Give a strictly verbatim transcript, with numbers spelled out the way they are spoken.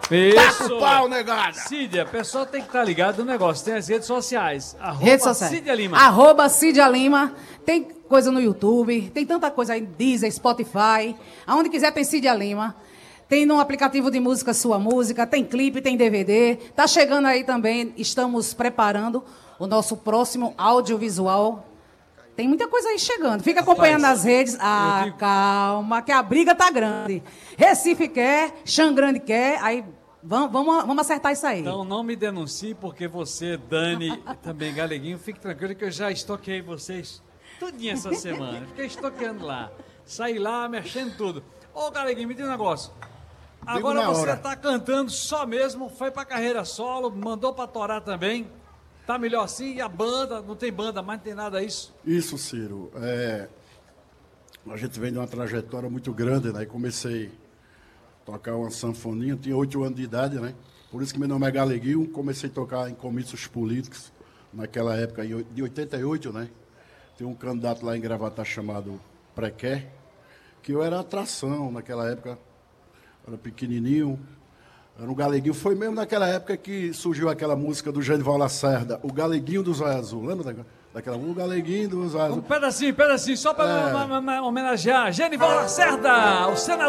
Isso. Taca o pau, negada. Cídia, a pessoa tem que estar ligado no negócio. Tem as redes sociais. Arroba Redes sociais. Cídia Lima. Arroba Cídia Lima. Tem coisa no YouTube, tem tanta coisa aí, Deezer, Spotify. Aonde quiser tem Cídia Lima. Tem no aplicativo de música Sua Música, tem clipe, tem D V D. Tá chegando aí também, estamos preparando o nosso próximo audiovisual. Tem muita coisa aí chegando. Fica acompanhando Rapaz, nas redes. Ah, digo... calma, que a briga tá grande. Recife quer, Xangrande quer, aí vamos, vamos, vamos acertar isso aí. Então não me denuncie, porque você, Dani, também Galeguinho, fique tranquilo que eu já estoquei vocês tudinho essa semana. Fiquei estoqueando lá. Saí lá, mexendo tudo. Ô, Galeguinho, me diz um negócio. Agora você está cantando só mesmo, foi pra carreira solo, mandou pra torar também. Tá melhor assim? E a banda? Não tem banda mais, não tem nada isso? Isso, Ciro. É, a gente vem de uma trajetória muito grande, né? Comecei a tocar uma sanfoninha, tinha oito anos de idade, né? Por isso que meu nome é Galeguinho. Comecei a tocar em comícios políticos, naquela época, de oitenta e oito, né? Tem um candidato lá em Gravatá chamado Prequer, que eu era atração naquela época. Era pequenininho, era um galeguinho. Foi mesmo naquela época que surgiu aquela música do Genival Lacerda, o Galeguinho do Zóio Azul. Lembra daquela música? O Galeguinho do Zóio Azul. Um pedacinho, pedacinho, só para é... homenagear Genival Lacerda, o senador.